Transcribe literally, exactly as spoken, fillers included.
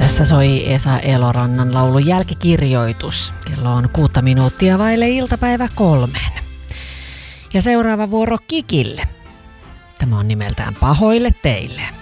Tässä soi Esa Elorannan laulun Jälkikirjoitus. Kello on kuutta minuuttia vaille iltapäivä kolmen. Ja seuraava vuoro Kikille. Tämä on nimeltään Pahoille teille.